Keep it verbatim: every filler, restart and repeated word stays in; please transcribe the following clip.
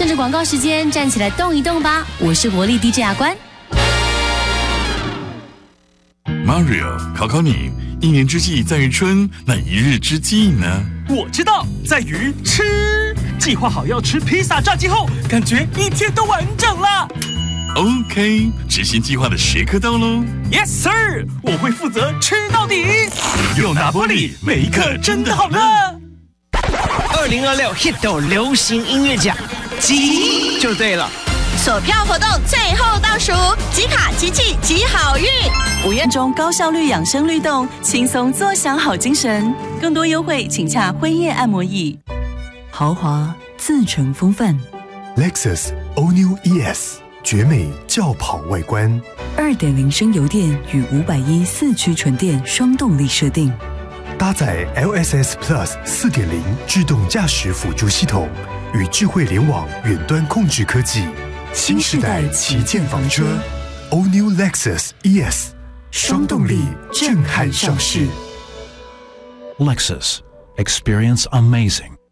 趁着广告时间，站起来动一动吧！我是活力 D J 阿关。 Mario， 考考你，一年之计在于春，那一日之计呢？ 我知道，在于吃。计划好要吃披萨炸鸡后，感觉一天都完整了。 OK， 执行计划的时刻到喽。 Yes sir， 我会负责吃到底。用拿玻璃，每一刻真的好热。 二零二六 Hito 流行音乐奖，集就对了。 锁票活动最后倒数，集卡集气集好运。 五月中高效率养生律动，轻松坐享好精神。更多优惠请洽辉夜按摩椅。豪华自成风范 ，Lexus All New E S 绝美轿跑外观， 二点零 升油电与五百一四驱纯电双动力设定， 搭载 L S S Plus 四点零 自动驾驶辅助系统与智慧联网远端控制科技，新世代旗舰房车 All New Lexus E S 双动力震撼上市。 Lexus, experience amazing.